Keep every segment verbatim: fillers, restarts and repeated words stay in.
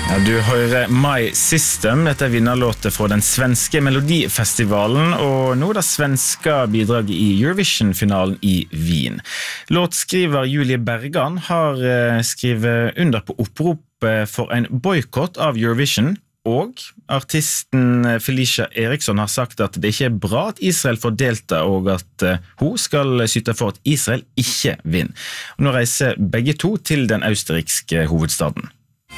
Ja, du hører My System, dette er vinnerlåtet fra den svenske Melodifestivalen, og nå det svenske bidraget i Eurovision-finalen i Wien. Låtskriver Julie Bergan har skrivet under på opprop for en boykott av Eurovision, og artisten Felicia Eriksson har sagt at det ikke er bra at Israel får delta, og at hun skal syte for at Israel ikke vinner. Og nå reiser begge to til den østerrikske hovedstaden.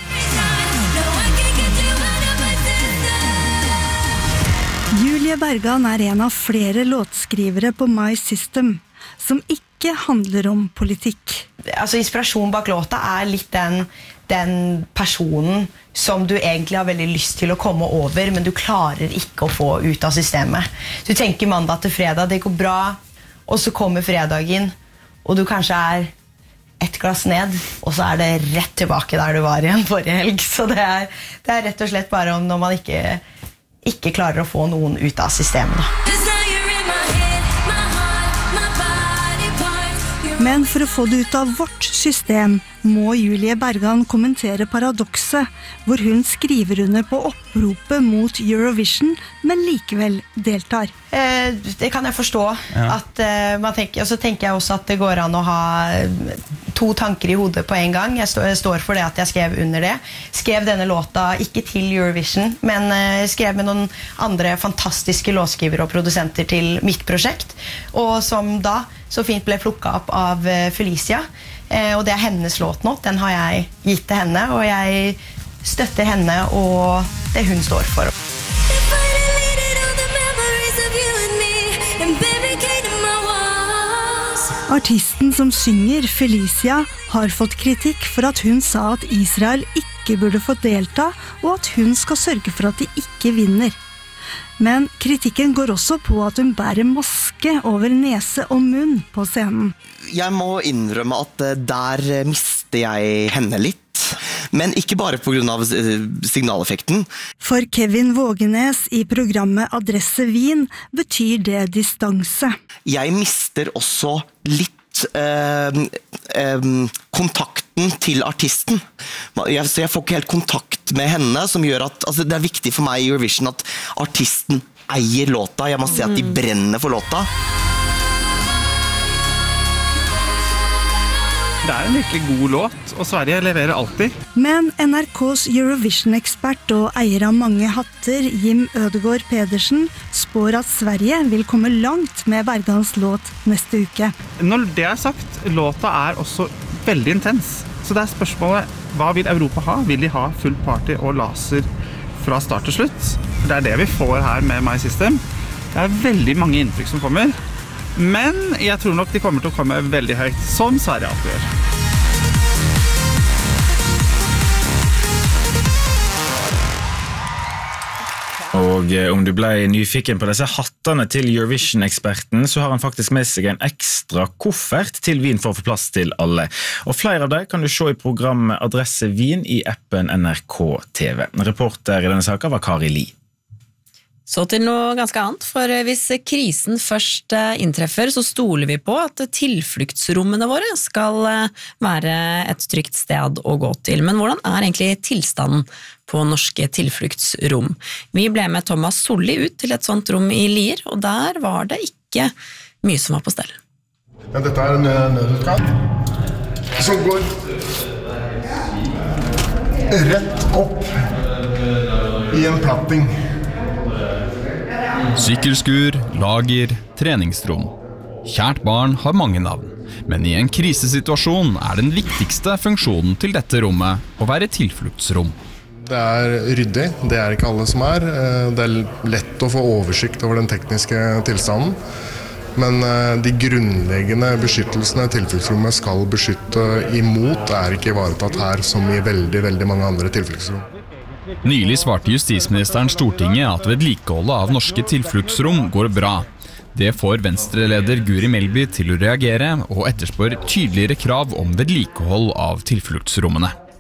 Julie Bergan er en av flere låtskrivere på My System, som ikke handler om politikk. Altså, inspirasjonen bak låta er litt den, den personen som du egentlig har veldig lyst til å komme over, men du klarer ikke å få ut av systemet. Du tenker mandag til fredag, det går bra, og så kommer fredagen, og du kanskje er ett glass ned, og så er det rett tilbake der du var igjen forrige helg. Så det er, det er rett og slett bare om når man ikke... ikke klarer å få noen ut av systemet. Men for å få det ut av vårt system, må Julie Bergan kommentere paradokset, hvor hun skriver under på oppropet mot Eurovision, men likevel deltar. Eh, det kan jeg forstå. Ja. At, eh, man tenker, og så tenker jeg også at det går an å ha to tanker i hodet på en gang. Jeg, stå, jeg står for det at jeg skrev under det. Skrev denne låta ikke til Eurovision, men eh, skrev med noen andre fantastiske låtskrivere og produsenter til mitt prosjekt, og som da så fint ble plukket opp av Felicia, eh, og det er hennes låt nå. Den har jeg gitt til henne, og jeg støtter henne og det hun står for. Artisten som synger, Felicia, har fått kritikk for at hun sa at Israel ikke burde få delta, og at hun skal sørge for at de ikke vinner. Men kritikken går også på at hun bærer maske over nese og munn på scenen. Jeg må innrømme at der mister jeg henne litt. Men ikke bare på grunn av signaleffekten. For Kevin Vågenes i programmet Adresse Wien betyr det distanse. Jeg mister også litt eh, eh, kontakten til artisten. Jeg, så jeg får ikke helt kontakt med henne, som gjør at altså, det er viktig for meg i Eurovision at artisten eier låta. Jeg må si at de brenner for låta. Det er en virkelig god låt, og Sverige leverer alltid. Men N R K's Eurovision-ekspert og eier av mange hatter, Jim Ødegård Pedersen, spår at Sverige vil komme langt med Bergans låt neste uke. Når det er sagt, låta er også veldig intens. Så det er spørsmålet, hva vil Europa ha? Vil de ha full party og laser fra start til slutt? Det er det vi får her med My System. Det er veldig mange inntrykk som kommer. Men jeg tror nok de kommer til å komme veldig høyt, som Sverige alltid gjør. Og om du ble nyfiken på disse hattene til Eurovision-eksperten, så har han faktisk med seg en ekstra koffert til Wien for å få plass til alle. Og flere av dem kan du se i programmet Adresse Wien i appen N R K T V. Reporter i denne saken var Kari Li. Så til noe ganske annet, for hvis krisen først inntreffer, så stoler vi på at tilfluktsrommene våre skal være et trygt sted å gå til. Men hvordan er egentlig tilstanden på norske tilfluktsrom? Vi ble med Thomas Solli ut til et sånt rom i Lier, og der var det ikke mye som var på stell. Ja, dette er en nødutgang som går rett opp i en platting. Sykkelskur, lager, treningsrom. Kjært barn har mange navn, men i en krisesituasjon er den viktigste funksjonen til dette rommet å være tilfluktsrom. Det er ryddig, det er ikke alle som er. Det er lett å få oversikt over den tekniske tilstanden. Men de grunnleggende beskyttelsene tilfluktsrommet skal beskytte imot er ikke ivaretatt her som i veldig, veldig mange andre tilfluktsrom. Nylig svarte justisministeren Stortinget at vedlikeholdet av norske tilfluktsrom går bra. Det får Venstre-leder Guri Melby til å reagere og etterspør tydeligere krav om vedlikehold av tilfluktsrommene.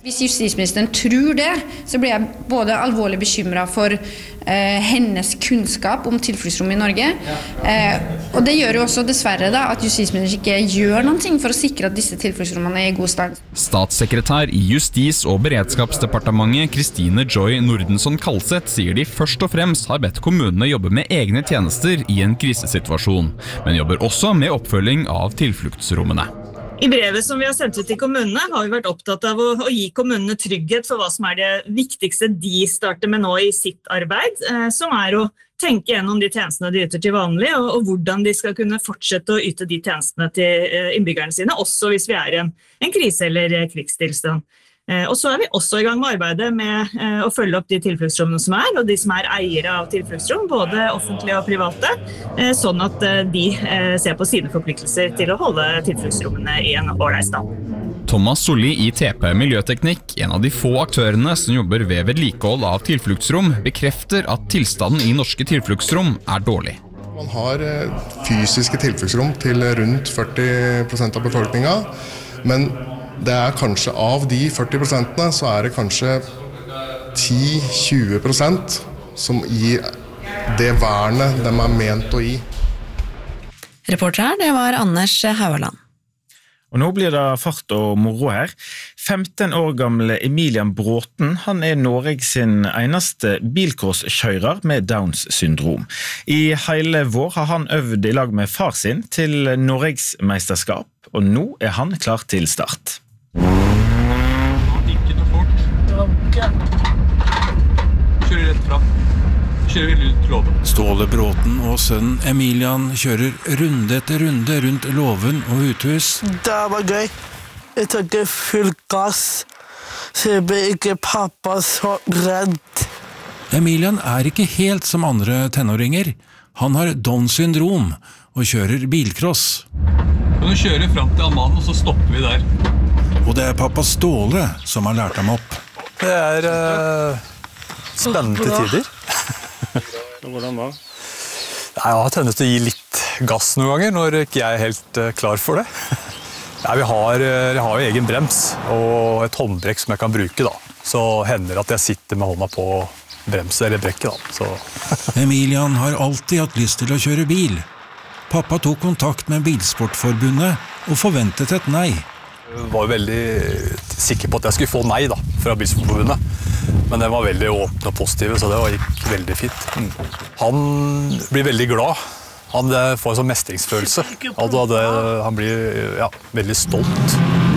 Hvis justisministeren tror det, så blir jeg både alvorlig bekymret for eh, hennes kunnskap om tilfluktsrom i Norge, eh, og det gjør jo også dessverre da, at justisministeren ikke gjør noen ting for å sikre at disse tilfluktsrommene er i god stand. Statssekretær i Justis- og beredskapsdepartementet Kristine Joy Nordensson Kalseth sier de først og fremst har bedt kommunene jobbe med egne tjenester i en krisesituasjon, men jobber også med oppfølging av tilfluktsrommene. I brevet som vi har sendt ut til kommunene har vi vært opptatt av å, å gi kommunene trygghet for hva som er det viktigste de starter med nå i sitt arbeid, eh, som er å tenke gjennom de tjenestene de yter til vanlig, og, og hvordan de skal kunne fortsette å yte de tjenestene til eh, innbyggerne sine, også hvis vi er i en, en krise eller eh, krigstilstand. Eh, og så er vi også i gang med arbeidet med eh, å følge opp de tilfluktsrommene som er, og de som er eiere av tilfluktsrom, både offentlige og private, eh, sånn at eh, de eh, ser på sine forpliktelser til å holde tilfluktsrommene i en ålreit stand. Thomas Solli i T P Miljøteknikk, en av de få aktørene som jobber ved vedlikehold av tilfluktsrom, bekrefter at tilstanden i norske tilfluktsrom er dårlig. Man har fysiske tilfluktsrom til rundt førti prosent av befolkningen, men det er kanskje av de førti prosentene, så er det kanskje ti til tjue prosent som gir det vernet de er ment å gi. Reporter her, det var Anders Hauerland. Og nå blir det fart og moro her. femten år gamle Emilian Bråten, han er Norge sin eneste bilcrosskjører med Downs syndrom. I hele vår har han øvd i lag med far sin til Norges mesterskap, og nå er han klar til start. Ikke noe fort. Kjører rett fram. Kjører vi rundt låven. Ståle Bråten og sønnen Emilian kjører runde etter runde rundt låven og uthus. Det var gøy. Jeg tok full gass, så jeg ble ikke pappa så redd. Emilian er ikke helt som andre tenåringer. Han har Downs syndrom og kjører bilcross. Nå kjører vi frem til en mann, og så stopper vi der. Og det er pappa Ståle som har lært ham opp. Det er uh, spennende tider. Hvordan da? Jeg har tendens til å gi litt gass noen ganger når ikke jeg er helt uh, klar for det. Ja, vi har, uh, jeg har jo egen brems og et håndbrekk som jeg kan bruke da. Så hender det at jeg sitter med hånda på bremset eller brekket da. Så. Emilian har alltid hatt lyst til å kjøre bil. Pappa tok kontakt med Bilsportforbundet og forventet et nei. Jeg var veldig sikker på at jeg skulle få nei da, fra Bilsportforbundet. Men den var veldig åpen og positiv, så det gikk veldig fint. Han blir veldig glad. Han får en sånn mestringsfølelse. Han blir ja, veldig stolt.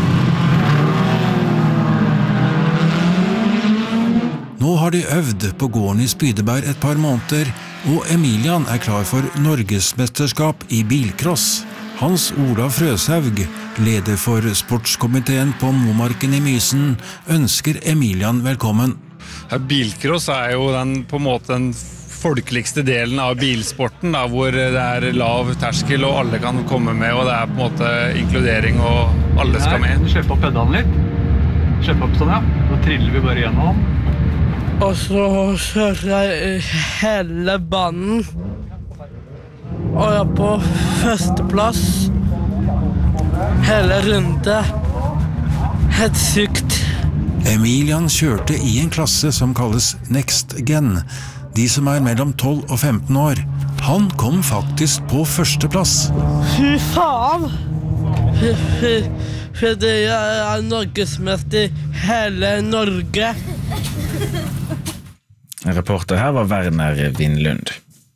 Nå har de øvd på gården i Spydeberg et par måneder, og Emilian er klar for Norgesmesterskap i bilcross. Hans Olav Frøshaug, leder for sportskomiteen på Momarken i Mysen, ønsker Emilian velkommen. Ja, bilcross er jo den, på en måte den folkeligste delen av bilsporten, da, hvor det er lav terskel og alle kan komme med, og det er på en måte inkludering og alle skal med. Slipp opp pedalen litt. Slipp opp sånn, ja. Da triller vi bare gjennom. Og så kjører jeg hele banen. Og jeg er på førsteplass. Hele runde. Helt sykt. Emilian kjørte i en klasse som kalles Next Gen, de som er mellom tolv og femten år. Han kom faktisk på førsteplass. Fy faen! Fordi jeg er norgesmester i hele Norge. Reporter her var Werner Vindlund.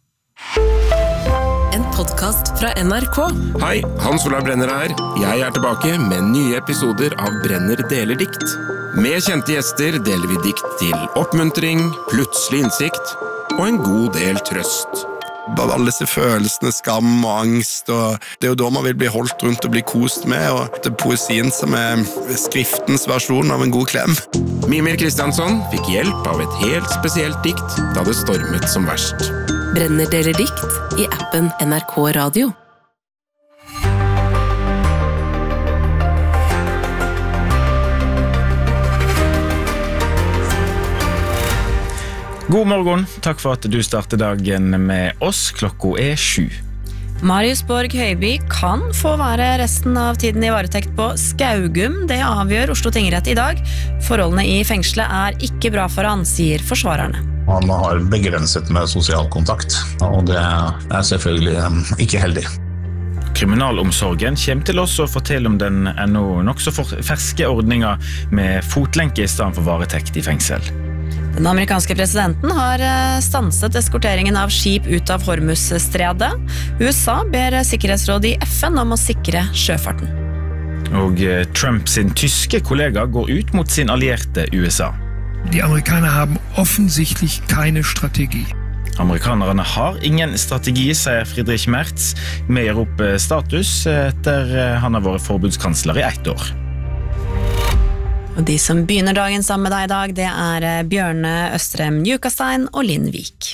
En podcast fra N R K. Hei, Hans Olav Brenner her. Jeg er tilbake med nye episoder av Brenner deler dikt. Med kjente gjester deler vi dikt til oppmuntring, plutselig innsikt og en god del trøst. Alle disse følelsene, skam og angst, og det er jo da man vil bli holdt rundt og bli kost med, og det er poesien som er skriftens versjon av en god klem. Mimir Kristiansson fikk hjelp av et helt spesielt dikt da det stormet som verst. Brenner deler dikt i appen N R K Radio. God morgen, takk for at du starter dagen med oss. Klokka er sju. Marius Borg Høiby kan få være resten av tiden i varetekt på Skaugum. Det avgjør Oslo tingrett i dag. Forholdene i fengselet er ikke bra for han, sier forsvarerne. Han har begrenset med sosial kontakt, og det er selvfølgelig ikke heldig. Kriminalomsorgen kommer til oss å fortelle om den ennå nok så ferske ordningen med fotlenke i stedet for varetekt i fengsel. Den amerikanske presidenten har stanset eskorteringen av skip ut av Hormuzstredet. U S A ber Sikkerhetsrådet i F N om å sikre sjøfarten. Og Trump sin tyske kollega går ut mot sin allierte U S A. Die Amerikaner haben offensichtlich keine Strategie. Amerikanerne har ingen strategi, sier Friedrich Merz. Vi gjør opp status etter han har vært forbundskansler i ett år. Og de som begynner dagen sammen med deg i dag, det er Bjørne Østrem Njukastein og Linn Vik.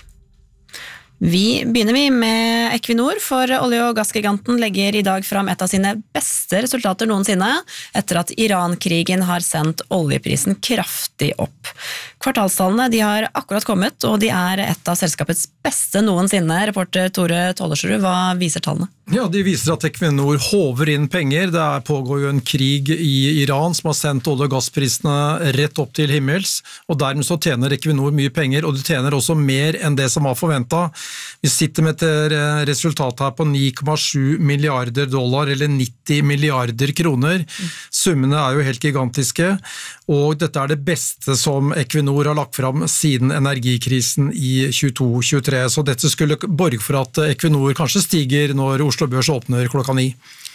Vi begynner vi med Equinor, for olje- og gassgiganten legger i dag fram et av sine beste resultater noensinne, etter at Iran-krigen har sendt oljeprisen kraftig opp. Kvartalstallene de har akkurat kommet, og de er et av selskapets beste noensinne. Reporter Tore Tollersrud, hva viser tallene? Ja, de viser at Equinor håver inn penger. Det pågår jo en krig i Iran som har sendt olje- og gassprisene rett opp til himmels, og dermed så tjener Equinor mye penger, og de tjener også mer enn det som var forventet. Vi sitter med et resultat her på ni komma sju milliarder dollar, eller nitti milliarder kroner. Summene er jo helt gigantiske, og dette er det beste som Equinor har lagt fram siden energikrisen i tjueto tjuetre, så dette skulle borge for at Equinor kanskje stiger når Oslo Børs åpner klokka ni.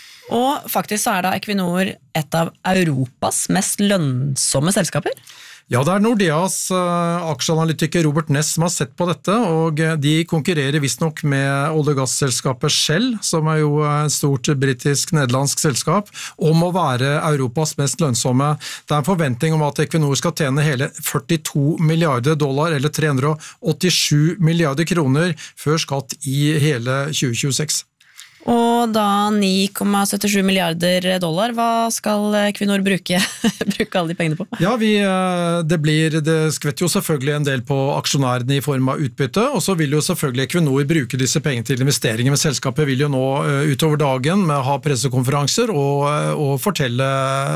Og faktisk så er da Equinor et av Europas mest lønnsomme selskaper? Ja, det er Nordeas uh, aksjeanalytiker Robert Ness som har sett på dette, og de konkurrerer visst nok med olje- og gasselskapet Shell, som er jo et stort britisk-nederlandsk selskap, om å være Europas mest lønnsomme. Det er en forventning om at Equinor skal tjene hele førtito milliarder dollar, eller tre hundre og åttisju milliarder kroner, før skatt i hele tjue tjueseks. Og da ni komma syttisju milliarder dollar, hva skal Equinor bruke, bruke alle de pengene på? Ja, vi, det, blir, det skvetter jo selvfølgelig en del på aksjonærene i form av utbytte, og så vil jo selvfølgelig Equinor bruke disse pengene til investeringer, men selskapet vil jo nå utover dagen med å ha pressekonferanser og, og fortelle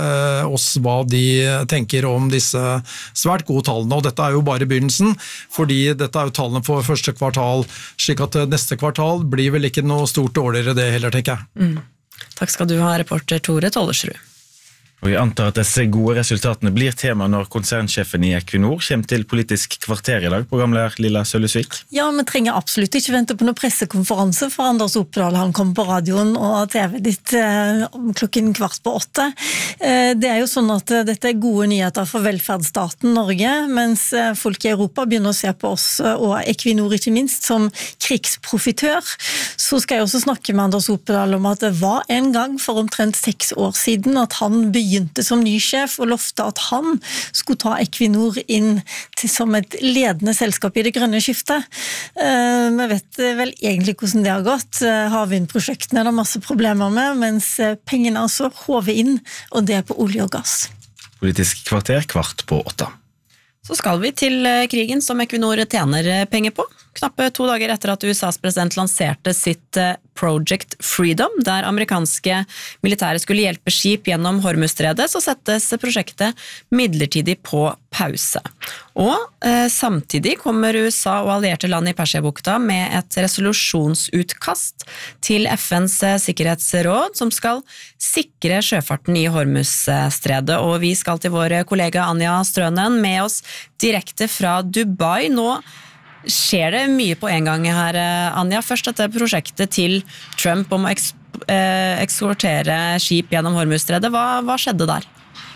oss hva de tenker om disse svært gode tallene, og dette er jo bare begynnelsen, fordi dette er jo tallene for første kvartal, slik at neste kvartal blir vel ikke noe stort dårligere det heller, tenker jeg. Mm. Takk skal du ha, reporter Tore Tollersrud. Og jeg antar at disse gode resultatene blir tema når konsernsjefen i Equinor kommer til politisk kvarter i dag, programleder Lilla Sølvesvik. Ja, vi trenger absolutt ikke vente på noen pressekonferanse for Anders Oppedal. Han kommer på radioen og T V ditt eh, klokken kvart på åtte. Eh, det er jo sånn at eh, dette er gode nyheter for velferdsstaten Norge, mens eh, folk i Europa begynner å se på oss, og Equinor ikke minst, som krigsprofitør. Så skal jeg også snakke med Anders Oppedal om at det var en gang for omtrent seks år siden at han begynte begynte som ny sjef og lovte at han skulle ta Equinor inn til, som et ledende selskap i det grønne skiftet. Uh, vi vet vel egentlig hvordan det har gått. Uh, Havvindprosjektene er det masse problemer med, mens pengene altså håver inn, og det er på olje og gass. Politisk kvarter, kvart på åtta. Så skal vi til krigen som Equinor tjener penger på. Knappe to dager etter at U S A's president lanserte sitt Project Freedom, der amerikanske militære skulle hjelpe skip gjennom Hormuzstredet, så settes prosjektet midlertidig på pause. Og eh, samtidig kommer U S A og allierte land i Persiabukta med et resolusjonsutkast til F N's sikkerhetsråd som skal sikre sjøfarten i Hormuzstredet. Og vi skal til vår kollega Anja Strønen med oss direkte fra Dubai. Nå skjer det mye på en gang her, Anja. Først dette prosjektet til Trump om å eks- eh, eksportere skip gjennom Hormuzstredet. Hva, hva skjedde der?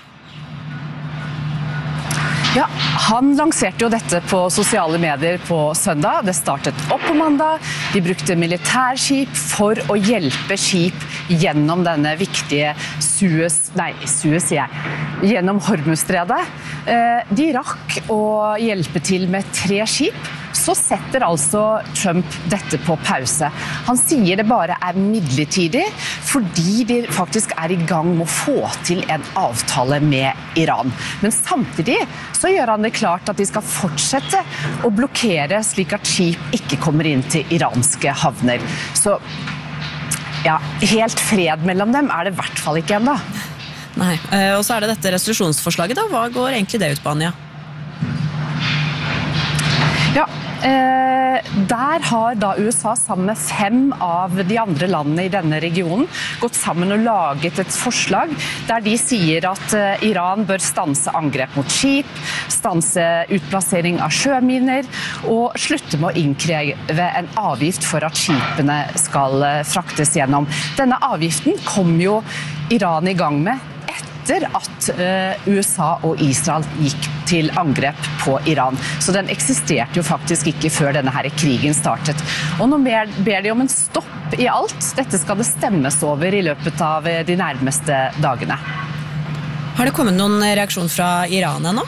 Ja, han lanserte jo dette på sosiale medier på søndag. Det startet opp på mandag. De brukte militærskip for å hjelpe skip gjennom denne viktige Suez, nei, Suez sier jeg, gjennom Hormuzstredet. De rakk å hjelpe til med tre skip. Så setter altså Trump dette på pause. Han sier det bare er midlertidig, fordi de faktisk er i gang med å få til en avtale med Iran. Men samtidig så gjør han det klart at de skal fortsette å blokkere slik at skip ikke kommer inn til iranske havner. Så Ja, helt fred mellom dem er det I hvert fall ikke ennå. Nei, og så er det dette resolusjonsforslaget da. Hva går egentlig det ut på, Anja? Ja, eh, der har da USA sammen med fem av de andre landene I denne regionen gått sammen og laget et forslag der de sier at eh, Iran bør stanse angrep mot skip, stanse utplassering av sjøminer og slutte med å innkreve en avgift for at skipene skal eh, fraktes gjennom. Denne avgiften kom jo Iran I gang med etter at uh, USA og Israel gikk til angrep på Iran. Så den eksisterte jo faktisk ikke før denne her krigen startet. Og nå ber, ber de om en stopp I alt. Dette skal det stemmes over I løpet av de nærmeste dagene. Har det kommet noen reaksjon fra Iran ennå?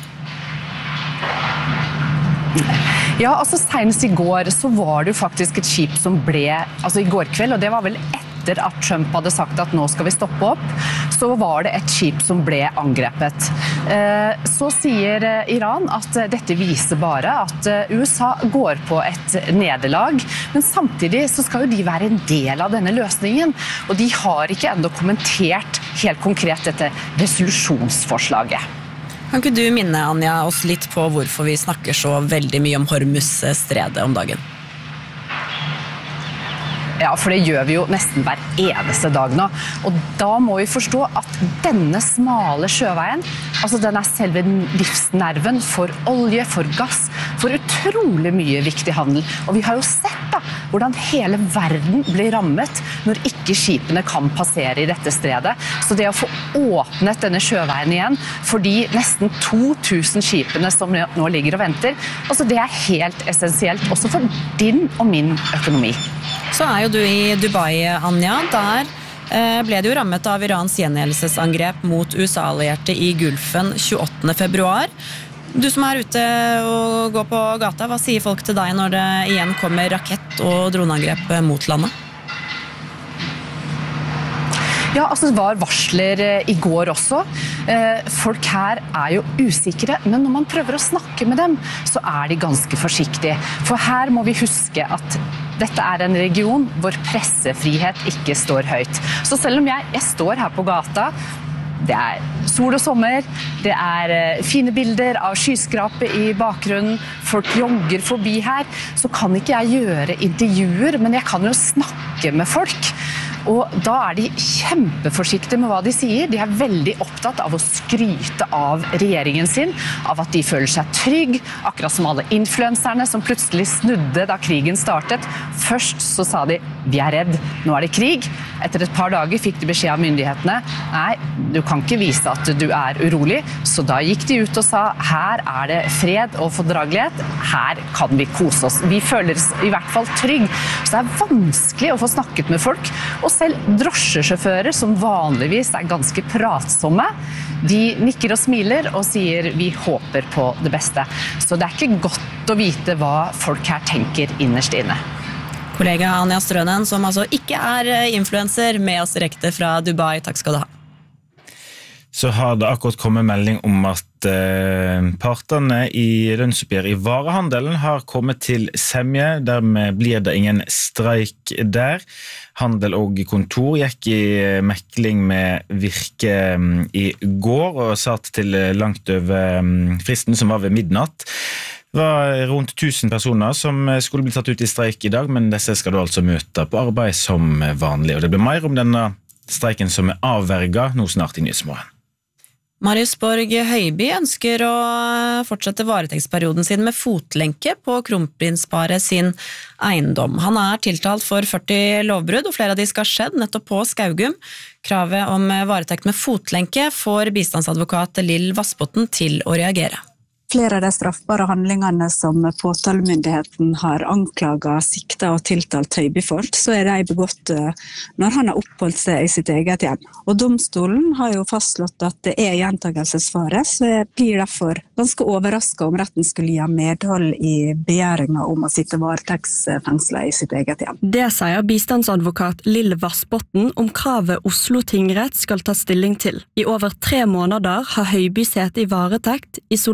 Ja, altså senest I går så var det jo faktisk et skip som ble, altså I går kveld, og det var vel etter at Trump hadde sagt at nå skal vi stoppe opp, så var det et skip som ble angrepet. Så sier Iran at dette viser bare at USA går på et nederlag, men samtidig så skal jo de være en del av denne løsningen, og de har ikke enda kommentert helt konkret dette resolusjonsforslaget. Kan ikke du minne, Anja, oss litt på hvorfor vi snakker så veldig mye om Hormuz-stredet om dagen? Ja, for det gjør vi jo nesten hver eneste dag nå. Og da må vi forstå at denne smale sjøveien, altså den er selve livsnerven for olje, for gass, for utrolig mye viktig handel. Og vi har jo sett da, hvordan hele verden blir rammet når ikke skipene kan passere I dette stredet. Så det å få åpnet denne sjøveien igjen, for de nesten to tusen skipene som nå ligger og venter, altså det er helt essensielt, også for din og min økonomi. Så er jo du I Dubai, Anja. Der ble det jo rammet av Irans gjengjeldelsesangrep mot USA-allierte I Gulfen tjueåttende februar. Du som er ute og går på gata, hva sier folk til deg når det igjen kommer rakett- og droneangrep mot landet? Ja, altså det var varsler I går også. Folk her er jo usikre, men når man prøver å snakke med dem, så er de ganske forsiktige. For her må vi huske at dette er en region hvor pressefrihet ikke står høyt. Så selv om jeg, jeg står her på gata, det er sol og sommer, det er fine bilder av skyskrape I bakgrunnen, folk jogger forbi her, så kan ikke jeg gjøre intervjuer, men jeg kan jo snakke med folk. Og da er de kjempeforsiktige med hva de sier. De er veldig opptatt av å skryte av regjeringen sin, av at de føler seg trygg, akkurat som alle influenserne som plutselig snudde da krigen startet. Først så sa de, vi er redd, nå er det krig. Etter et par dager fikk de beskjed av myndighetene, nei, du kan ikke vise at du er urolig. Så da gikk de ut og sa, her er det fred og fordragelighet, her kan vi kose oss. Vi føler oss I hvert fall trygg. Så det er vanskelig å få snakket med folk, og selv drosjesjåfører som vanligvis er ganske pratsomme, de nikker og smiler og sier vi håper på det beste. Så det er ikke godt å vite hva folk her tenker innerst inne. Kollega Anja Strønen, som altså ikke er influencer, med oss direkte fra Dubai. Takk skal du ha. Så har det akkurat kommet melding om at eh, partene I lønnsoppgjør I varehandelen har kommet til semje, dermed blir det ingen streik der. Handel og kontor gikk I mekling med Virke I går og satt til langt over fristen som var ved midnatt. Det var rundt tusen personer som skulle bli tatt ut I streik I dag, men disse skal du altså møte på arbeid som vanlig. Og det blir mer om denne streiken som er avverget nå snart I Nyhetsmorgen. Marius Borg Høiby ønsker å fortsette varetektsperioden sin med fotlenke på kronprinsparet sin eiendom. Han er tiltalt for førti lovbrudd, og flere av de skal ha skjedd nettopp på Skaugum. Kravet om varetekt med fotlenke får bistandsadvokat Lill Vassbotten til å reagere. Flere av de straffbare handlingene som påtalemyndigheten har anklaget, siktet og tiltalt Høiby for, så er de begått når han har oppholdt seg I sitt eget hjem. Og domstolen har jo fastslått at det er gjentagelsesfare, så jeg blir derfor ganske overrasket om retten skulle gi medhold I begjæringen om å sitte varetektsfengslet I sitt eget hjem. Det sier bistandsadvokat Lill Vassbotten om kravet Oslo tingrett skal ta stilling til. I over tre måneder har Høiby sett I varetekt, isolert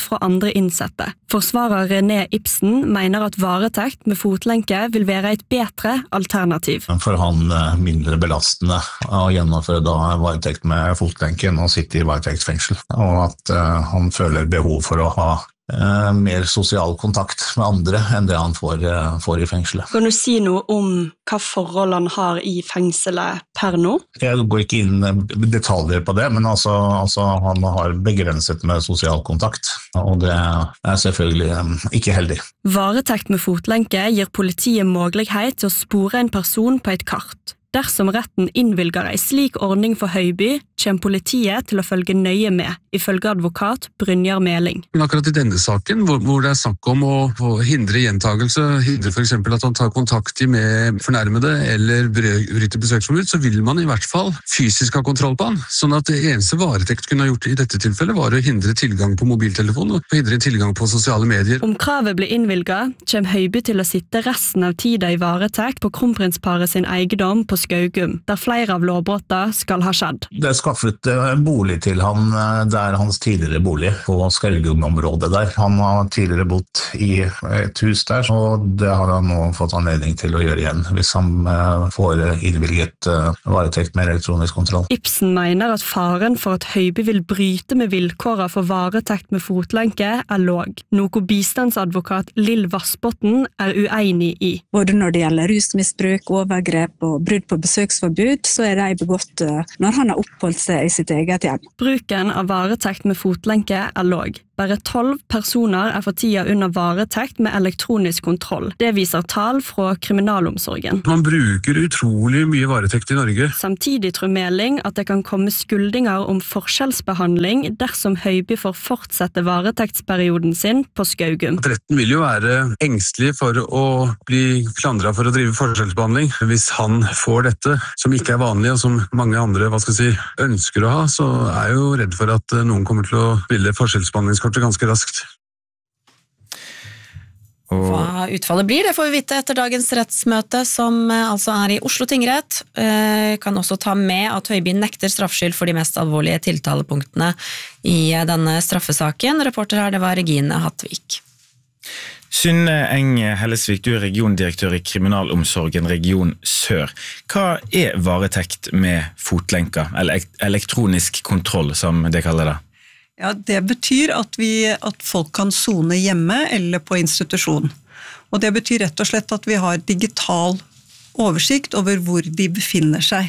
fra andre innsette. Forsvarer René Ibsen mener at varetekt med fotlenke vil være et bedre alternativ. For han mindre belastende å gjennomføre da varetekt med fotlenke enn å sitte i varetektsfengsel, og at uh, han føler behov for å ha Uh, mer sosial kontakt med andre enn det han får, uh, får i fengselet. Kan du si noe om hva forhold han har i fengselet per nå? Jeg går ikke inn detaljer på det, men altså, altså han har begrenset med sosial kontakt, og det er selvfølgelig um, ikke heldig. Varetekt med fotlenke gir politiet mulighet til å spore en person på et kart. Dersom retten innvilger en slik ordning for Høiby, kommer politiet til å følge nøye med, ifølge advokat Brynjar Meling. Men akkurat i denne saken, hvor, hvor det er snakk om å, å hindre gjentagelse, hindre for eksempel at han tar kontakt med fornærmede eller bryter besøksforbud, så vil man i hvert fall fysisk ha kontroll på han. Sånn at det eneste varetekt kunne ha gjort i dette tilfellet var å hindre tilgang på mobiltelefon og hindre tilgang på sosiale medier. Om kravet blir innvilget, kommer Høiby til å sitte resten av tida i varetekt på kronprinsparet sin eiendom på Skaugum, der flere av lovbrottene skal ha skjedd. Det er skaffet en bolig til han, det er hans tidligere bolig på Skaugum-området der. Han har tidligere bodd i et hus der, og det har han nå fått anledning til å gjøre igjen, hvis han får innvilget varetekt med elektronisk kontroll. Ibsen mener at faren for at Høiby vil bryte med vilkårene for varetekt med fotlenke er låg, noe bistandsadvokat Lill Vassbotten er uenig i. Både når det gjelder rusmisbruk, overgrep og brudd på besøksforbud, så er de begått når han har oppholdt seg i sitt eget hjem. Bruken av varetekt med fotlenke er låg. Bare tolv personer er for tida under varetekt med elektronisk kontroll. Det viser tall fra kriminalomsorgen. Man bruker utrolig mye varetekt i Norge. Samtidig tror Meling at det kan komme skuldinger om forskjellsbehandling dersom Høiby får fortsette varetektsperioden sin på Skaugum. Retten vil jo være engstelig for å bli klandret for å drive forskjellsbehandling. Hvis han får dette, som ikke er vanlig og som mange andre hva skal jeg si, ønsker å ha, så er jeg jo redd for at noen kommer til å spille forskjellsbehandlingskortet ganske raskt. Hva utfallet blir, det får vi vite etter dagens rettsmøte, som altså er i Oslo tingrett. Eh, kan også ta med at Høiby nekter straffskyld for de mest alvorlige tiltalepunktene i denne straffesaken. Reporter her, det var Regine Hattvik. Synne Eng Hellesvik, du er regiondirektør i Kriminalomsorgen Region Sør. Hva er varetekt med fotlenker, eller elektronisk kontroll, som det kaller det? Ja, det betyr at, vi, at folk kan sone hjemme eller på institusjon. Og det betyr rett og slett at vi har digital oversikt over hvor de befinner seg.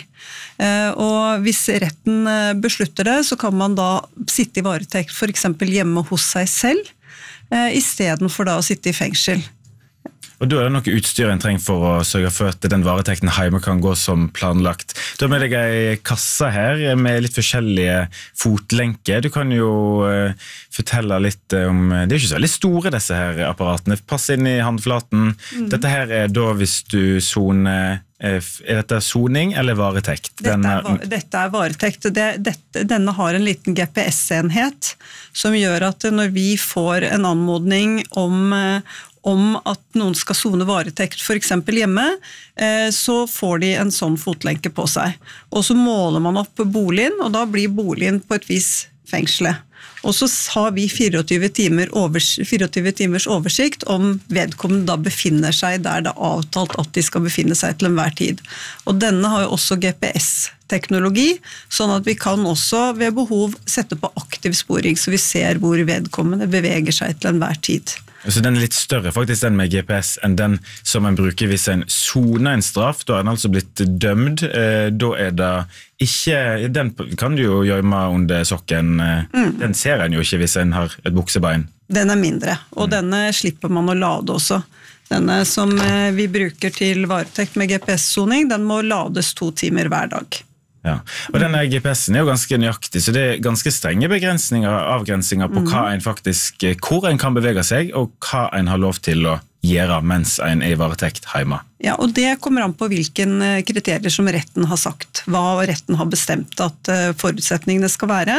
Og hvis retten beslutter det, så kan man da sitte i varetekt for eksempel hjemme hos seg selv, i stedet for da å sitte i fengsel. Og da er det noe utstyr en trenger for å sørge for at den varetekten hjemme kan gå som planlagt. Du har med deg en kasse her med litt forskjellige fotlenker. Du kan jo uh, fortelle litt om, det er jo ikke så veldig store disse her apparatene. Pass inn i håndflaten. Mm. Dette her er da hvis du soner. Er dette soning eller varetekt? Dette er, dette er varetekt. Det, dette, denne har en liten G P S-enhet som gjør at når vi får en anmodning om, om at noen skal sone varetekt for eksempel hjemme, så får de en sånn fotlenke på seg. Og så måler man opp boligen, og da blir boligen på et vis fengselet. Og så har vi fireogtyve timer overs, fireogtyve timers oversikt om vedkommende da befinner seg der det er avtalt at de skal befinne seg til enhver tid. Og denne har jo også G P S-teknologi, sånn at vi kan også ved behov sette på aktiv sporing, så vi ser hvor vedkommende beveger seg til enhver tid. Så den er litt større faktisk, den med G P S, enn den som en bruker hvis en soner en straff. Da er den altså blitt dømd. Da er det ikke, den kan du jo gjemme under sokken. Mm. Den ser en jo ikke hvis en har et buksebein. Den er mindre, og mm. denne slipper man å lade også. Denne som vi bruker til varetekt med G P S-soning, den må lades to timer hver dag. Ja. Og denne G P S-en er jo ganske nøyaktig, så det er ganske strenge begrensninger, avgrensinger på hva en faktisk, hvor en kan bevege seg, og hva en har lov til å gjøre mens en er i varetekt hjemme. Ja, og det kommer an på hvilken kriterier som retten har sagt, hva retten har bestemt at forutsetningene skal være,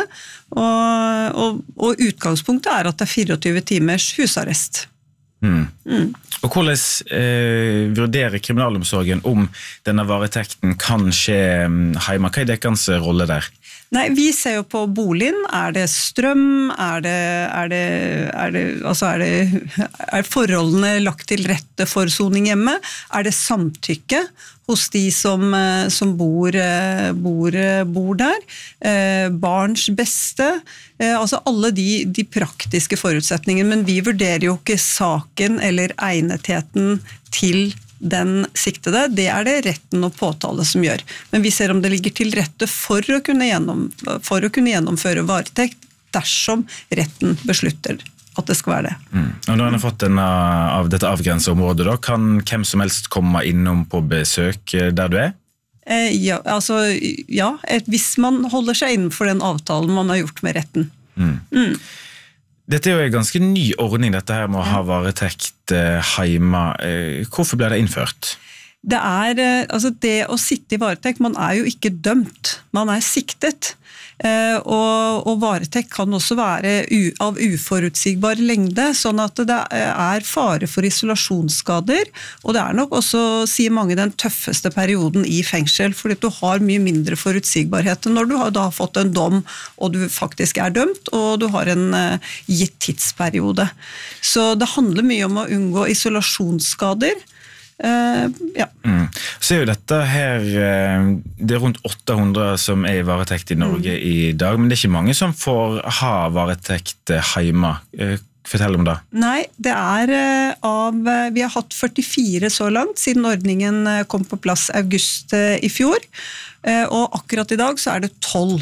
og, og, og utgangspunktet er at det er fireogtyve timers husarrest. Mm. Mm. Og hvordan eh, vurderer kriminalomsorgen om denne varetekten kan skje hjemme? Hva er deres rolle der? Nei, vi ser jo på boligen. Er det strøm? Er det, er det, er det, altså er det, er forholdene lagt til rette for soning hjemme? Er det samtykke hos de som, som bor, bor, bor der? Eh, barns beste? Eh, altså alle de, de praktiske forutsetningene, men vi vurderer jo ikke saken eller egnetheten til den siktede, det er det retten og påtale som gjør. Men vi ser om det ligger til rette for å kunne, gjennom, for å kunne gjennomføre varetekt dersom retten beslutter at det skal være det. Mm. Og når man har fått denne, av dette avgrenset området, da, kan hvem som helst komme innom på besøk der du er? Eh, ja, altså, ja, et, hvis man holder seg innenfor den avtalen man har gjort med retten. Mm. Mm. Dette er jo en ganske ny ordning, dette her med å ha varetekt hjemme. Hvorfor ble det innført? Det er, altså det å sitte i varetekt, man er jo ikke dømt, man er siktet. Og, og varetekt kan også være u, av uforutsigbar lengde, sånn at det er fare for isolasjonsskader, og det er nok også, sier mange, den tøffeste perioden i fengsel, fordi du har mye mindre forutsigbarhet når du har da fått en dom, og du faktisk er dømt, og du har en uh, gitt tidsperiode. Så det handler mye om å unngå isolasjonsskader. Uh, ja. Mm. Så er jo dette her, det er rundt åtte hundre som er i varetekt i Norge mm. i dag, men det er ikke mange som får ha varetekt hjemme. Fortell om det. Nei, det er av, vi har hatt førtifire så langt siden ordningen kom på plass august i fjor, og akkurat i dag så er det tolv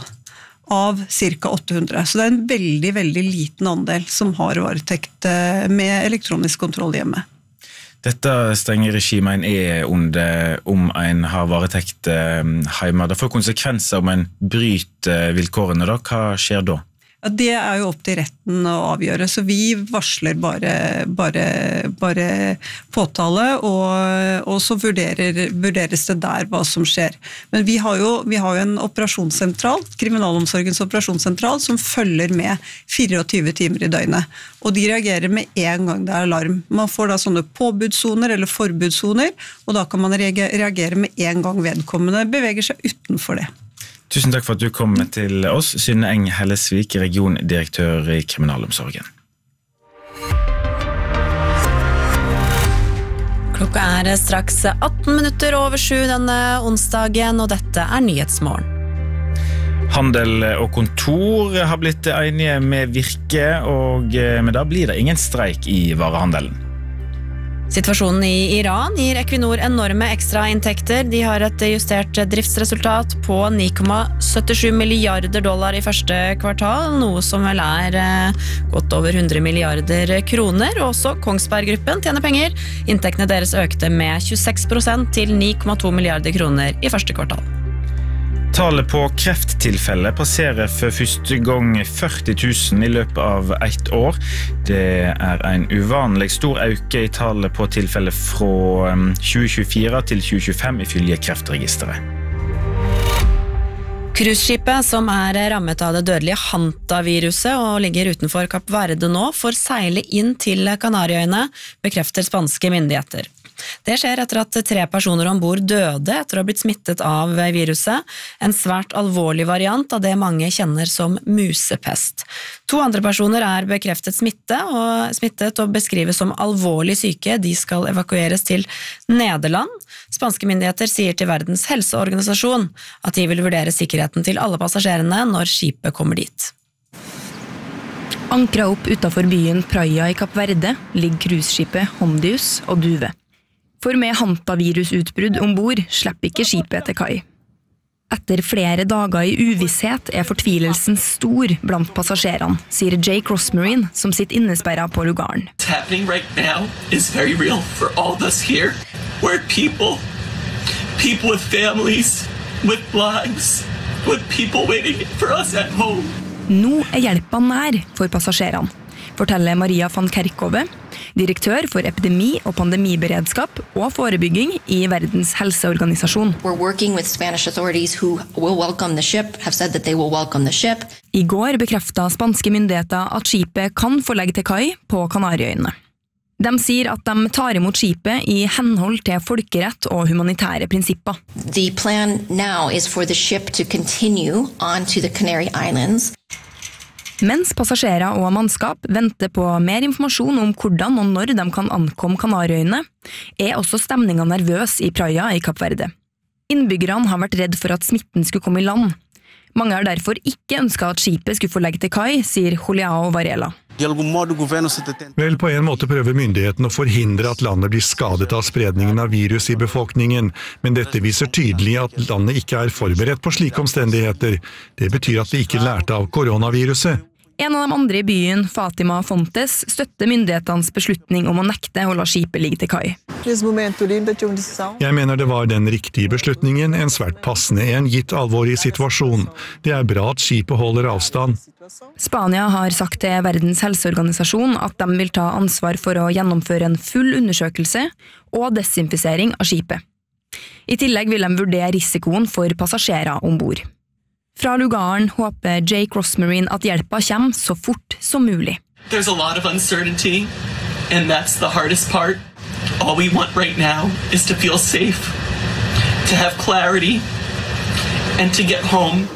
av cirka åtte hundre. Så det er en veldig, veldig liten andel som har varetekt med elektronisk kontroll hjemme. Dette strenge regimet er under om en har varetekt hjemme. Det får konsekvenser om en bryter vilkårene. Da. Hva skjer da? Ja, det er jo opp til retten å avgjøre, så vi varsler bare, bare, bare påtale, og, og så vurderer, vurderes det der hva som skjer. Men vi har jo, vi har jo en operasjonssentral, kriminalomsorgens operasjonssentral, som følger med tjuefire timer i døgnet, og de reagerer med en gang det er alarm. Man får da sånne påbudssoner eller forbudssoner, og da kan man reagere med en gang vedkommende beveger seg utenfor det. Tusen takk for at du kom til oss, Synne Eng Hellesvik, regiondirektør i Kriminalomsorgen. Klokka er straks atten minutter over sju denne onsdagen, og dette er Nyhetsmorgen. Handel og kontor har blitt enige med Virke, og med da blir det ingen streik i varehandelen. Situasjonen i Iran gir Equinor enorme ekstrainntekter. De har et justert driftsresultat på ni komma syttisju milliarder dollar i første kvartal, noe som vel er godt over hundre milliarder kroner. Også Kongsberg-gruppen tjener penger. Inntektene deres økte med tjueseks prosent til ni komma to milliarder kroner i første kvartal. Tallet på krefttilfelle passerer for første gang førti tusen i løpet av ett år. Det er en uvanlig stor økning i tallet på tilfelle fra tjue tjuefire til tjue tjuefem ifølge Kreftregisteret. Cruiseskipet som er rammet av det dødelige Hanta-viruset og ligger utenfor Kapp Verde nå, får seile inn til Kanariøyene, bekrefter spanske myndigheter. Det skjer etter at tre personer ombord døde etter å ha blitt smittet av viruset, en svært alvorlig variant av det mange kjenner som musepest. To andre personer er bekreftet smitte og smittet og beskrives som alvorlig syke. De skal evakueres til Nederland. Spanske myndigheter sier til Verdens helseorganisasjon at de vil vurdere sikkerheten til alle passasjerene når skipet kommer dit. Ankra opp utenfor byen Praia i Kapp Verde ligger cruiseskipet Hondius og Duve. For med Hanta-virusutbrudd ombord slipper ikke skipet til kai. Etter flere dager i uvisshet er fortvilelsen stor blant passasjerene, sier Jake Rossmarine, som sitter innesperret på lugaren. What's happening right now is very real for all of us here. We're people, people with families, with lives, with people waiting for us at home. Nå er hjelpa nær for passasjerene, forteller Maria van Kerkhove, direktør for epidemi- og pandemiberedskap og forebygging i Verdens helseorganisasjon. We're working with Spanish authorities who will welcome the ship, have said that they will welcome the ship. I går bekreftet spanske myndigheter at skipet kan få legge til kai på Kanariøyene. De sier at de tar imot skipet I henhold til folkerett og humanitære prinsipper. The plan now is for the ship to continue on to the Canary Islands. Mens passasjerer og mannskap venter på mer informasjon om hvordan og når de kan ankomme Kanariøyene, er også stemningen nervøs I Praia I Kapp Verde. Innbyggerne har vært redd for at smitten skulle komme I land. Mange har derfor ikke ønsket at skipet skulle få legge til kai, sier Juliao Varela. Vel, på en måte prøver myndigheten å forhindre at landet blir skadet av spredningen av virus I befolkningen, men dette viser tydelig at landet ikke er forberedt på slike omstendigheter. Det betyr at vi ikke lærte av koronaviruset. En av de andre I byen, Fatima Fontes, støtter myndighetenes beslutning om å nekte å la skipet ligge til kai. Jeg mener det var den riktige beslutningen, en svært passende en gitt alvorlig situasjon. Det er bra at skipet holder avstand. Spania har sagt til Verdens helseorganisasjon at de vil ta ansvar for å gjennomføre en full undersøkelse og desinfisering av skipet. I tillegg vil de vurdere risikoen for passasjerer ombord. Fra lugaren håper Jake Rossmarine at hjelpa kommer så fort som mulig. There's a lot of uncertainty, and that's the hardest part. All we want right now is to feel safe, to have clarity, and to get home.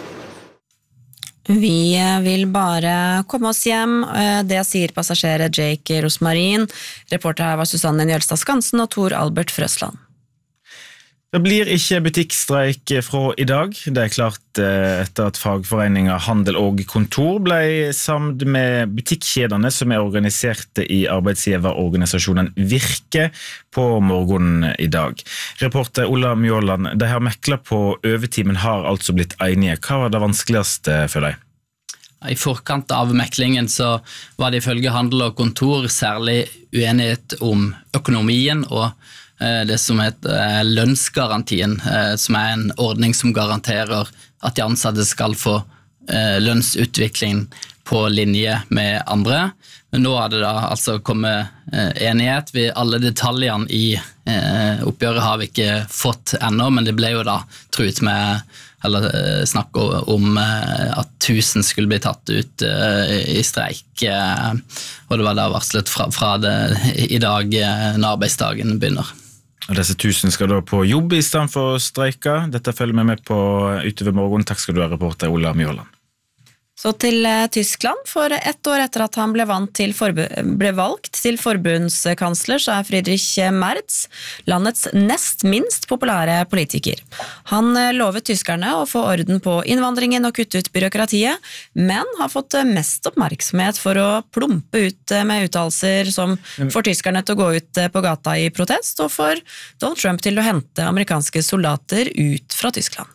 Vi vil bare komme oss hjem, det sier passasjerer Jake Rossmarine. Reporter her var Susanne Njølstad Skansen og Tor Albert Frøsland. Det blir ikke butikkstreik fra I dag. Det er klart etter at fagforeninger Handel og Kontor ble samt med butikkjedene som er organiserte I arbeidsgiverorganisasjonen Virke på morgenen I dag. Reporter Ola Mjåland, de har meklet på overtid, men har altså blitt enige. Hva var det vanskeligste for deg? I forkant av meklingen så var det ifølge Handel og Kontor særlig uenighet om økonomien og det som heter lønnsgarantien, som er en ordning som garanterer at de ansatte skal få lønnsutvikling på linje med andre. Men nå har det da altså kommet enighet. Vi, alle detaljene I oppgjøret har vi ikke fått ennå, men det ble jo da truet med eller snakk om at tusen skulle bli tatt ut I streik, og det var da varslet fra, fra det I dag når arbeidsdagen begynner. Og disse tusen skal da på jobb I stedet for å streike. Dette følger vi med på utover morgen. Takk skal du ha, reporter Ola Mjåland. Så til Tyskland, for ett år etter at han ble, vant til ble valgt til forbundskansler, så er Friedrich Merz landets nest minst populære politiker. Han lovet tyskerne å få orden på innvandringen og kutte ut byråkratiet, men har fått mest oppmerksomhet for å plumpe ut med uttalelser som får tyskerne til å gå ut på gata I protest, og for Donald Trump til å hente amerikanske soldater ut fra Tyskland.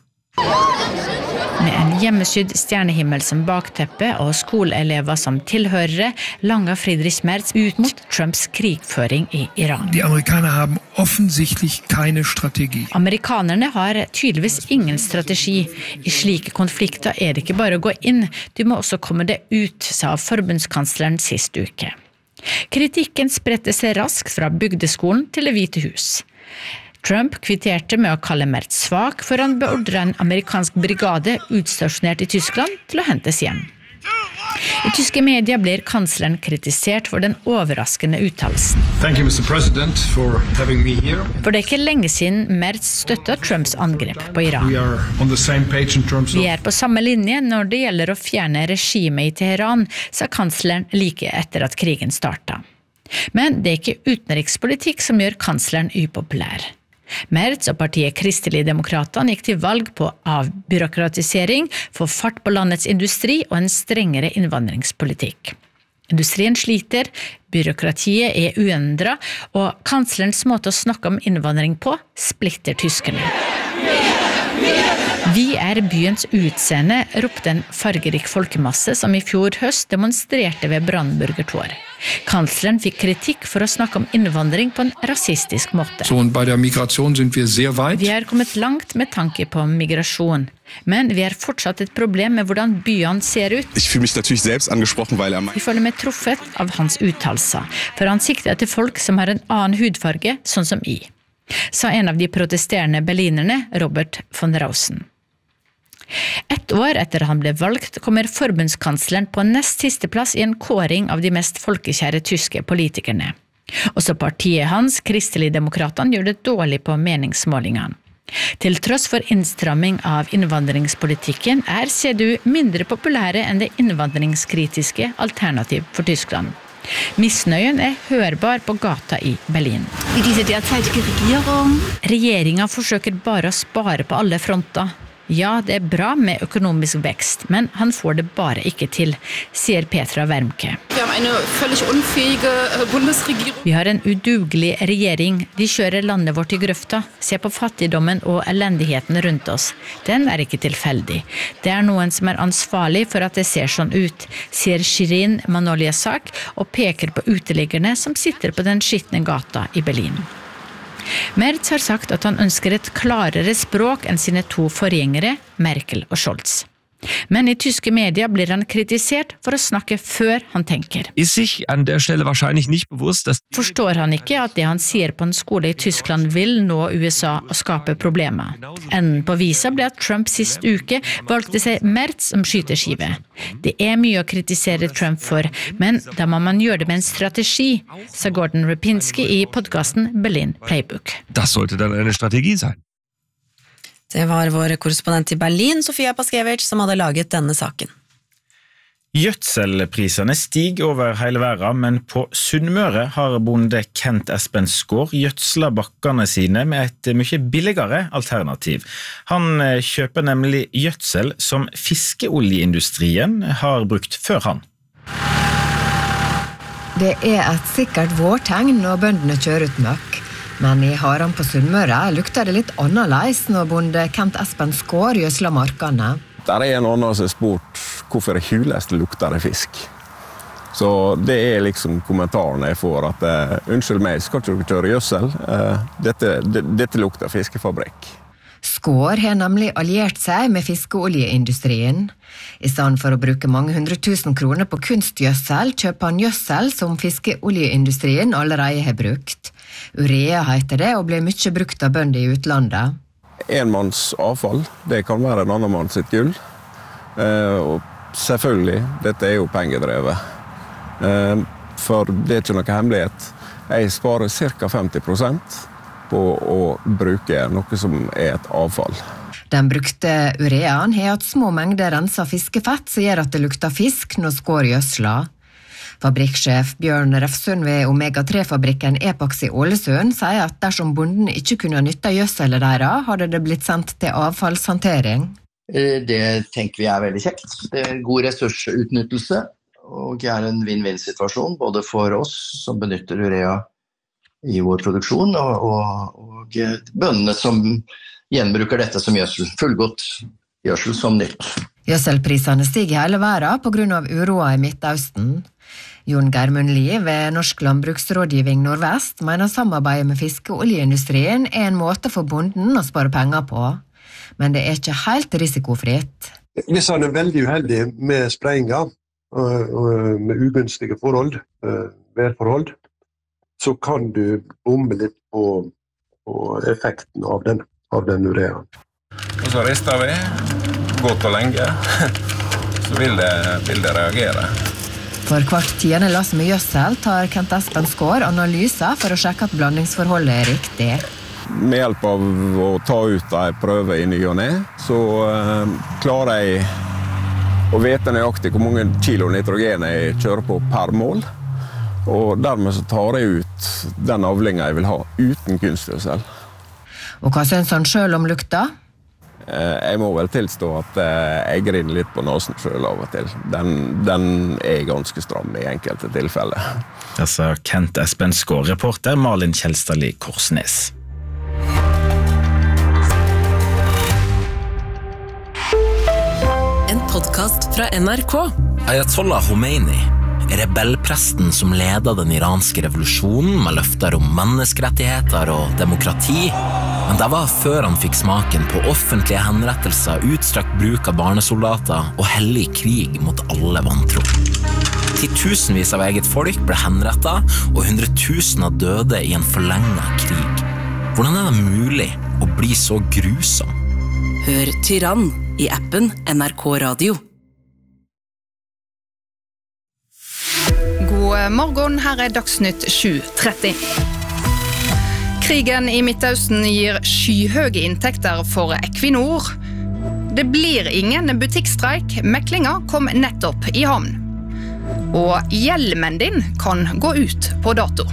Med en hjemmesydd stjernehimmel som bakteppe og skoleelever som tilhørere, langer Friedrich Merz ut mot Trumps krigføring I Iran. Die Amerikaner haben offensichtlich keine Strategie. Amerikanerne har tydeligvis ingen strategi. I slike konflikter er det ikke bare å gå inn, du må også komme det ut, sa forbundskansleren sist uke. Kritikken spredte seg raskt fra bygdeskolen til Det hvite hus. Trump kvitterte med å kalle Merz svak for han beordret en amerikansk brigade utstasjonert I Tyskland til å hentes hjem. I tyske medier blir kansleren kritisert for den overraskende uttalelsen. Thank you, Mister President, for having me here. For det er ikke lenge siden Merz støttet Trumps angrep på Iran. We are on the same page in terms of... Vi er på samme linje når det gjelder å fjerne regimet I Teheran, sa kansleren like etter at krigen startet. Men det er ikke utenrikspolitikk som gjør kansleren upopulær. Merz og partiet Kristelig Demokratene gikk til valg på avbyråkratisering, få fart på landets industri og en strengere innvandringspolitikk. Industrien sliter, byråkratiet er uendret, og kanslerens måte å snakke om innvandring på splitter tyskerne. Vi er byens utseende, ropte en fargerik folkemasse som I fjor høst demonstrerte ved Brandenburger Tor. Kansleren fikk kritikk for å snakke om innvandring på en rasistisk måte. Så bei der Migration sind wir sehr weit. Vi er kommet langt med tanke på migrasjon, men vi er fortsatt et problem med hvordan byene ser ut. Ich fühle mich natürlich selbst angesprochen, weil er... Vi føler meg truffet av hans uttalelser, for han sikter til folk som har en annen hudfarge, sånn som I, sa en av de protesterende berlinerne, Robert von Rausen. Et år etter han ble valgt kommer forbundskansleren på nest siste plass I en kåring av de mest folkekjære tyske politikerne. Også partiet hans, Kristelig-demokratene, gjør det dårlig på meningsmålingene. Til tross for innstramming av innvandringspolitikken er C D U mindre populære enn det innvandringskritiske Alternativ for Tyskland. Misnøyen er hørbar på gata i Berlin. Regjeringen forsøker bare å spare på alle fronter. Ja, det er bra med økonomisk vekst, men han får det bare ikke til, sier Petra Wermke. Vi har en udugelig regjering. De kjører landet vårt i grøfta. Se på fattigdommen og elendigheten rundt oss. Den er ikke tilfeldig. Det er noen som er ansvarlig for at det ser sånn ut, sier Shirin Manolyasak og peker på uteliggerne som sitter på den skitne gata i Berlin. Merz har sagt at han ønsker et klarere språk enn sine to forgjengere, Merkel og Scholz. Men i tyske medier blir han kritisert for å snakke før han tenker. Forstår han ikke at det han sier på en skole i Tyskland vil nå U S A og skape problemer? Enden på visa ble at Trump sist uke valgte seg Merz som skyteskive. Det er mye å kritisere Trump for, men da må man gjøre det med en strategi, sa Gordon Rapinski i podcasten Berlin Playbook. Das sollte dann eine Strategie sein. Det var vår korrespondent i Berlin, Sofia Paskevich, som hadde laget denne saken. Gjødselprisene stiger over hele verden, men på Sunnmøre har bonde Kent Espen Skaar gjødslet bakkene sine med et mye billigere alternativ. Han kjøper nemlig gjødsel som fiskeoljeindustrien har brukt før han. Det er et sikkert vårtegn når bøndene kjører ut møkk. Men i Haram på Sunnmøre lukter det litt annerledes når bonde Kent Espen Skaar gjødsler markene. Der er en annen som har spurt hvorfor det huleste lukter det fisk. Så det er liksom kommentaren jeg får at uh, unnskyld meg, skal ikke du kjøre gjødsel? Uh, dette, det, dette lukter fiskefabrikk. Skaar har nemlig alliert seg med fiskeoljeindustrien. I stedet for å bruke mange hundre tusen kroner på kunstgjødsel, kjøper han gjødsel som fiskeoljeindustrien allerede har brukt. Urea heter det, og blir mye brukt av bønder i utlandet. En manns avfall, det kan være en annen manns sitt gull. Eh, og selvfølgelig, dette er jo pengedrevet. Eh, for det er ikke noe hemmelighet. Jeg sparer cirka femti prosent på å bruke noe som er et avfall. Den brukte ureaen har hatt små mengder renset fiskefett som gjør at det lukter fisk når Skaar gjødsler. Fabrikksjef Bjørn Refsund ved Omega tre-fabrikken Epax i Ålesund sier at dersom bonden ikke kunne nytte gjødselet deres, hadde det blitt sendt til avfallshåndtering. Det tenker vi er veldig kjekt. Det er god ressursutnyttelse, og det er en win-win-situasjon både for oss som benytter urea i vår produksjon, og, og, og bøndene som gjenbruker dette som gjødsel. Fullgodt gjødsel som nytt. Gjødselprisene stiger i hele verden på grunn av uroa i Midtøsten. Jon Germund Lie ved Norsk Landbruksrådgivning Nordvest mener samarbeidet med fiskeoljeindustrien er en måte for bonden å spare penger på, men det er ikke helt risikofritt. Hvis han er veldig uheldig med sprayinga, med ugunstige forhold, værforhold, så kan du bomme litt på, på effekten av den, av den ureaen. Og så rister vi, godt og lenge, så vil det, vil det reagere. For hvert tiende lass med gjødsel tar Kent Espen Skaar analyser for å sjekke at blandingsforholdet er riktig. Med hjelp av å ta ut en prøve i ny og ned, så uh, klarer jeg å vite nøyaktig hvor mange kilo nitrogen jeg kjører på per mål. Og dermed så tar jeg ut den avlingen jeg vil ha uten kunstgjødsel. Og hva synes han selv om lukta? Jeg må vel tilstå at jeg griner litt på nasen selv av og til. Den, den er ganske stram i enkelte tilfeller. Altså Kent Espen Skaar, reporter Malin Kjelstadli Korsnes. En podcast fra N R K. Ayatollah Khomeini, rebellpresten som leder den iranske revolusjonen med løfter om menneskerettigheter og demokrati, men det var før han fikk smaken på offentlige henrettelser, utstrakt bruk av barnesoldater og hellig krig mot alle vantro. Titusenvis av eget folk ble henrettet, og hundretusener døde i en forlenget krig. Hvordan er det mulig å bli så grusom? Hør Tyrann i appen N R K Radio. God morgen. Her er Dagsnytt sju tretti. Krigen i Midtøsten gir skyhøye inntekter for Equinor. Det blir ingen butikkstreik. Meklinga kom nettopp i havn. Og hjelmen din kan gå ut på dato.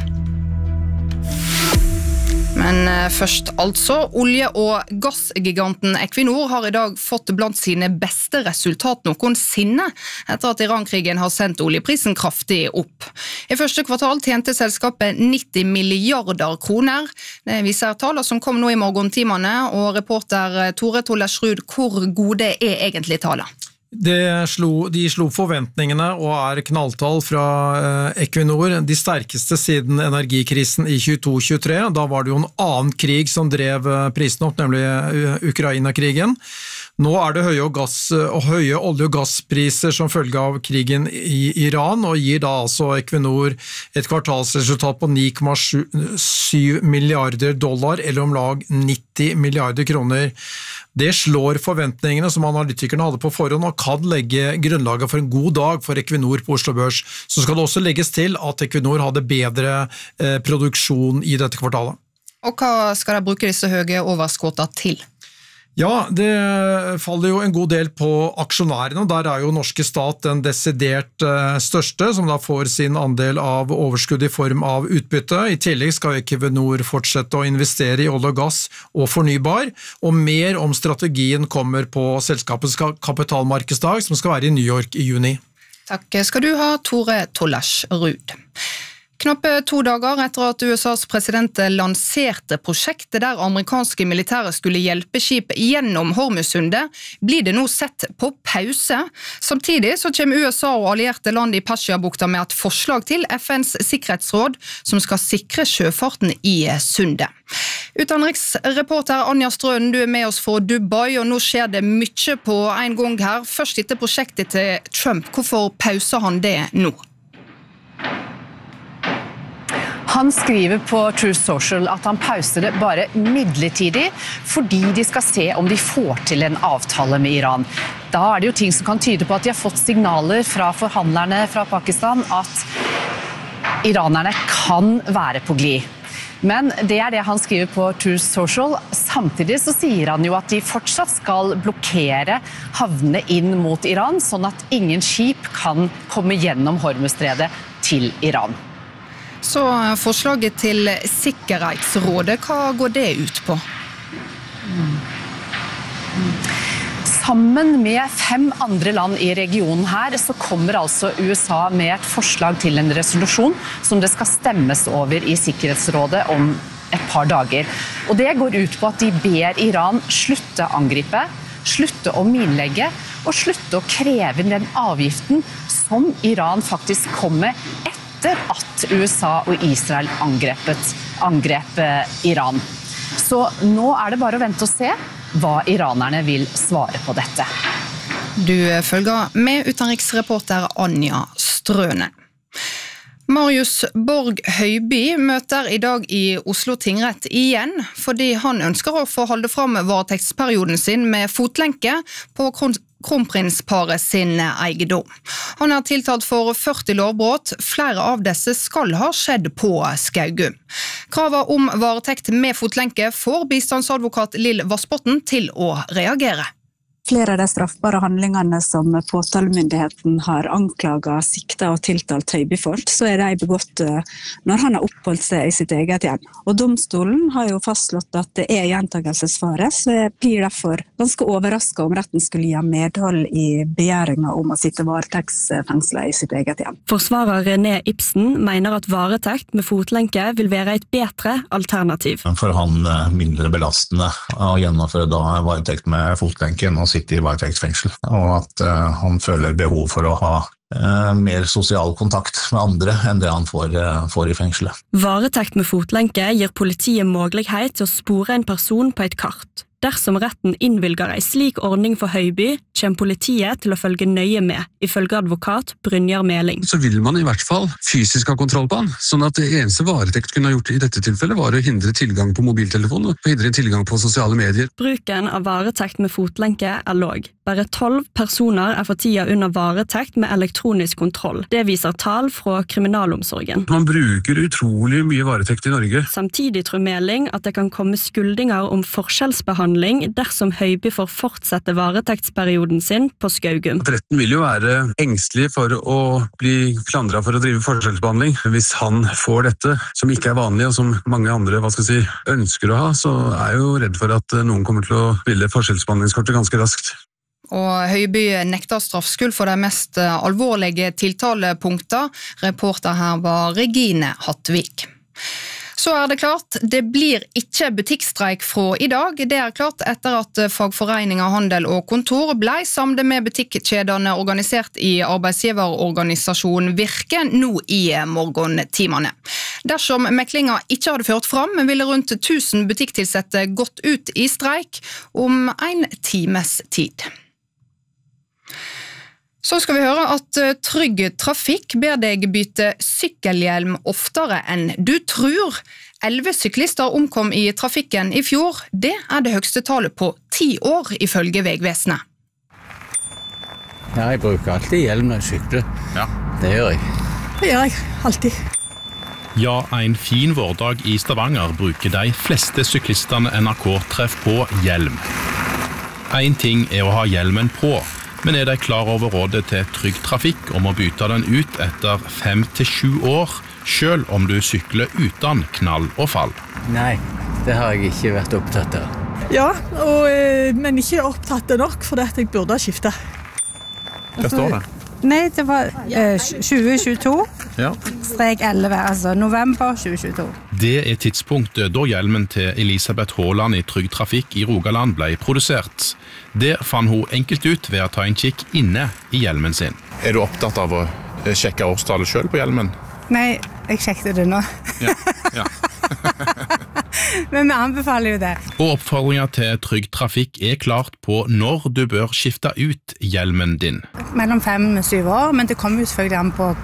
Men først altså, olje- og gassgiganten Equinor har i dag fått blant sine beste resultat noensinne etter at Iran-krigen har sendt oljeprisen kraftig opp. I første kvartal tjente selskapet nitti milliarder kroner. Det viser taler som kom nå i morgentimene, og reporter Tore Tollesrud, hvor gode er egentlig taler? Det slo, de slo forventningene og er knalltall fra eh, Equinor, de sterkeste siden energikrisen i tjueto tjuetre. Da var det jo en annen krig som drev prisen opp, nemlig Ukraina-krigen. Nå er det høye, og gass, og høye olje- og gasspriser som følge av krigen i Iran, og gir da altså Equinor et kvartalsresultat på ni komma syv milliarder dollar, eller om lag nitti milliarder kroner. Det slår forventningene som analytikerne hadde på forhånd, og kan legge grunnlaget for en god dag for Equinor på Oslo Børs. Så skal det også legges til at Equinor hadde bedre eh, produksjon i dette kvartalet. Og hva skal de bruke disse høye overskuddene til? Ja, det faller jo en god del på aksjonærene, og der er jo norske stat den desidert største, som da får sin andel av overskudd i form av utbytte. I tillegg skal Equinor fortsette å investere i olje og gass og fornybar, og mer om strategien kommer på selskapets kapitalmarkedsdag, som skal være i New York i juni. Takk skal du ha, Tore Tollesrud. Knappe to dager etter at U S A's president lanserte prosjektet der amerikanske militære skulle hjelpe skip gjennom Hormuzsundet, blir det nå sett på pause. Samtidig så kommer U S A og allierte land i Persiabukta med et forslag til F N's sikkerhetsråd som skal sikre sjøfarten i sundet. Utenriksreporter Anja Strønen, du er med oss fra Dubai, og nå skjer det mye på en gang her. Først etter prosjektet til Trump, hvorfor pauser han det nå? Han skriver på Truth Social at han pauser det bare midlertidig fordi de skal se om de får til en avtale med Iran. Da er det jo ting som kan tyde på at de har fått signaler fra forhandlerne fra Pakistan at iranerne kan være på glid. Men det er det han skriver på Truth Social. Samtidig så sier han jo at de fortsatt skal blokkere havnene inn mot Iran, sånn at ingen skip kan komme gjennom Hormuzstredet til Iran. Så forslaget til Sikkerhetsrådet, hva går det ut på? Sammen med fem andre land i regionen her, så kommer altså U S A med et forslag til en resolusjon som det skal stemmes over i Sikkerhetsrådet om et par dager. Og det går ut på at de ber Iran slutte å angripe, slutte å minlegge, og slutte å kreve den avgiften som Iran faktisk kom med etter etter at U S A og Israel angrepet, angrep Iran. Så nå er det bare å vente og se hva iranerne vil svare på dette. Du følger med utenriksreporter Anja Strøne. Marius Borg Høiby møter i dag i Oslo tingrett igjen, fordi han ønsker å få holde frem varetektsperioden sin med fotlenke på kronprinsparet sin eiendom. Han er tiltalt for førti lovbrudd, flere av disse skal ha skjedd på Skaugum. Kravet om varetekt med fotlenke får bistandsadvokat Lill Vassbotn til å reagere. Flere av de straffbare handlingene som påtalemyndigheten har anklaget, siktet og tiltalt Høiby for, så er de begått når han har oppholdt seg i sitt eget hjem. Og domstolen har jo fastslått at det er gjentagelsesfare, så jeg blir derfor ganske overrasket om retten skulle gi medhold i begjæringen om å sitte varetektsfengslet i sitt eget hjem. Forsvarer René Ibsen mener at varetekt med fotlenke vil være et bedre alternativ. For han mindre belastende å gjennomføre da varetekt med fotlenke enn å sitte i varetektsfengsel, og at uh, han føler behov for å ha uh, mer sosial kontakt med andre enn det han får, uh, får i fengselet. Varetekt med fotlenke gir politiet mulighet til å spore en person på et kart. Dersom retten innvilger en slik ordning for Høiby, kommer politiet til å følge nøye med, ifølge advokat Brynjar Meling. Så vil man i hvert fall fysisk ha kontroll på han, sånn at det eneste varetekt kunne ha gjort i dette tilfellet var å hindre tilgang på mobiltelefon og hindre tilgang på sosiale medier. Bruken av varetekt med fotlenke er låg. Bare tolv personer er for tida under varetekt med elektronisk kontroll. Det viser tall fra kriminalomsorgen. Man bruker utrolig mye varetekt i Norge. Samtidig tror Meling at det kan komme skuldinger om forskjellsbehandling dersom Høiby får fortsette varetektsperioden sin på Skaugum. Retten vil jo være engstelig for å bli klandret for å drive forskjellsbehandling. Hvis han får dette, som ikke er vanlig og som mange andre hva skal jeg si, ønsker å ha, så er jeg jo redd for at noen kommer til å spille forskjellsbehandlingskortet ganske raskt. Og Høiby nekter straffskyld for de mest alvorlige tiltalepunkter. Reporter her var Regine Hattvik. Så er det klart, det blir ikke butikkstreik fra i dag. Det er klart etter at fagforeninger, handel og kontor ble samlet med butikkjedene organisert i arbeidsgiverorganisasjonen Virke nå i morgentimene. Dersom meklinga ikke hadde ført fram, ville rundt tusen butikktilsette gått ut i streik om en times tid. Så skal vi høre at Trygg Trafikk ber deg bytte sykkelhjelm oftere enn du tror. Elleve syklister omkom i trafikken i fjor. Det er det høyeste tallet på ti år, ifølge Vegvesenet. Ja, jeg bruker alltid hjelm når jeg sykler. Ja. Det gjør jeg. Det gjør jeg, alltid. Ja, en fin vårdag i Stavanger bruker de fleste syklistene N R K treff på hjelm. En ting er å ha hjelmen på, men er de klar over rådet til Trygg Trafikk om å bytte den ut etter fem til sju år, selv om du sykler uten knall og fall? Nei, det har jeg ikke vært opptatt av. Ja, og, men ikke opptatt det nok, for det at jeg burde ha skiftet. Hva står det? Nei, det var eh, tjue tjueto, Ja. strek elleve, altså november tjue tjueto. Det er tidspunktet da hjelmen til Elisabeth Haaland i Trygg Trafikk i Rogaland ble produsert. Det fant hun enkelt ut ved å ta en kikk inne i hjelmen sin. Er du opptatt av å sjekke årstallet selv på hjelmen? Nei, jeg sjekket det nå. Ja, ja. Men vi anbefaler jo det. Og oppfordringen til Trygg Trafikk er klart på når du bør skifte ut hjelmen din. Mellom fem og syv år, men det kommer jo selvfølgelig an på